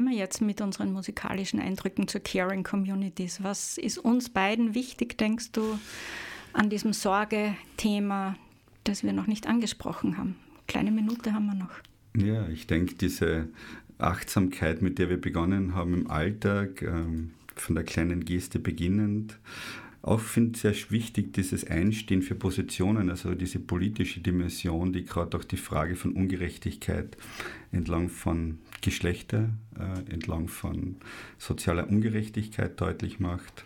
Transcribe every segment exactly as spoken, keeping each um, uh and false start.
wir jetzt mit unseren musikalischen Eindrücken zur Caring Communities. Was ist uns beiden wichtig, denkst du, an diesem Sorge-Thema, das wir noch nicht angesprochen haben? Kleine Minute haben wir noch. Ja, ich denke, diese Achtsamkeit, mit der wir begonnen haben im Alltag, ähm, von der kleinen Geste beginnend, auch finde ich sehr wichtig, dieses Einstehen für Positionen, also diese politische Dimension, die gerade auch die Frage von Ungerechtigkeit entlang von Geschlechter, äh, entlang von sozialer Ungerechtigkeit deutlich macht.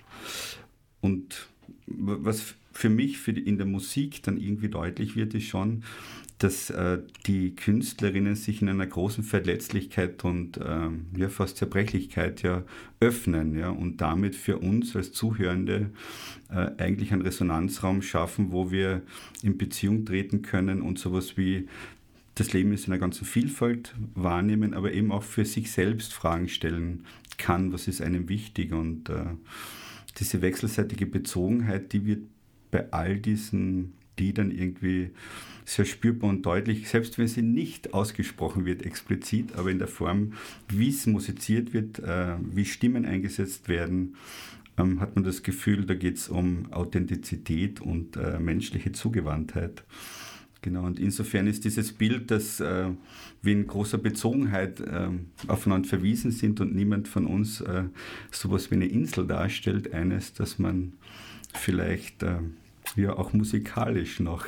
Und was für mich für die, in der Musik dann irgendwie deutlich wird, ist schon, dass äh, die Künstlerinnen sich in einer großen Verletzlichkeit und äh, ja, fast Zerbrechlichkeit ja öffnen, ja, und damit für uns als Zuhörende äh, eigentlich einen Resonanzraum schaffen, wo wir in Beziehung treten können und sowas wie das Leben ist in einer ganzen Vielfalt wahrnehmen, aber eben auch für sich selbst Fragen stellen kann, was ist einem wichtig, und äh, diese wechselseitige Bezogenheit, die wird bei all diesen Liedern irgendwie sehr spürbar und deutlich, selbst wenn sie nicht ausgesprochen wird explizit, aber in der Form, wie es musiziert wird, äh, wie Stimmen eingesetzt werden, ähm, hat man das Gefühl, da geht es um Authentizität und äh, menschliche Zugewandtheit. Genau, und insofern ist dieses Bild, dass äh, wir in großer Bezogenheit äh, aufeinander verwiesen sind und niemand von uns äh, sowas wie eine Insel darstellt, eines, das man vielleicht äh, ja auch musikalisch noch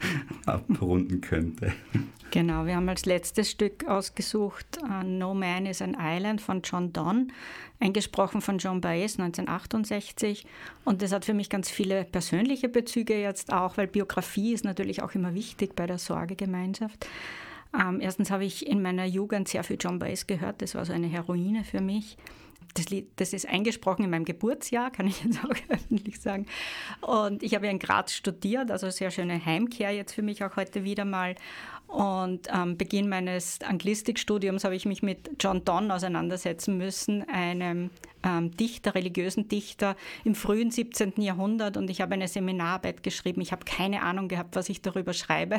abrunden könnte. Genau, wir haben als letztes Stück ausgesucht uh, No Man is an Island von John Donne, eingesprochen von Joan Baez neunzehnhundertachtundsechzig. Und das hat für mich ganz viele persönliche Bezüge jetzt auch, weil Biografie ist natürlich auch immer wichtig bei der Sorgegemeinschaft. Ähm, erstens habe ich in meiner Jugend sehr viel Joan Baez gehört, das war so eine Heroine für mich. Das Lied, das ist eingesprochen in meinem Geburtsjahr, kann ich jetzt auch öffentlich sagen. Und ich habe ja in Graz studiert, also sehr schöne Heimkehr jetzt für mich auch heute wieder mal. Und am Beginn meines Anglistikstudiums habe ich mich mit John Donne auseinandersetzen müssen, einem ähm, Dichter, religiösen Dichter im frühen siebzehnten Jahrhundert. Und ich habe eine Seminararbeit geschrieben. Ich habe keine Ahnung gehabt, was ich darüber schreibe.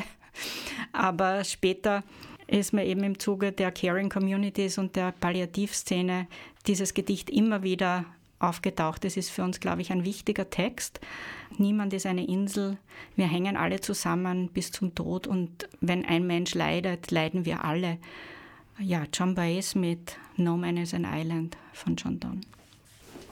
Aber später ist mir eben im Zuge der Caring Communities und der Palliativszene dieses Gedicht immer wieder aufgetaucht. Es ist für uns, glaube ich, ein wichtiger Text. Niemand ist eine Insel. Wir hängen alle zusammen bis zum Tod. Und wenn ein Mensch leidet, leiden wir alle. Ja, Joan Baez mit No Man is an Island von John Donne.